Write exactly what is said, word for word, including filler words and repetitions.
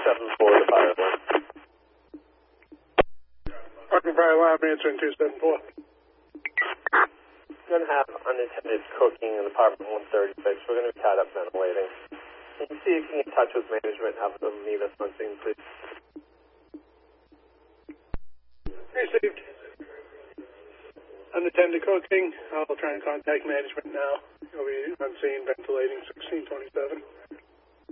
seven four to fire alarm. Parking fire alarm, answering two seven four. We're going to have unattended cooking in apartment one thirty-six. We're going to be tied up ventilating. Can you see if you can get in touch with management, have them meet us on scene, please? Received. Unattended cooking. I'll try and contact management now. He'll be on scene ventilating sixteen twenty-seven.